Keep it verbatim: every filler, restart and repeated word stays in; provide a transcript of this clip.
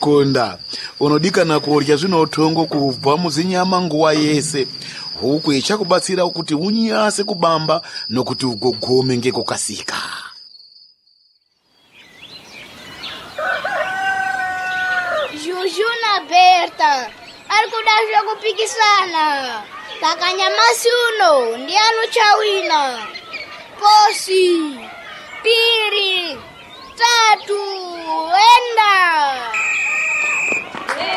konda unodikana kurya zvinotongo kubva muzinyama nguwa yese huku ichakubatsira kuti unyase kubamba nokuti ugogome ngekukasika. Juju na Berta arikudazva kupikisana takanyamasi uno ndiano chawina posi piri tatu enda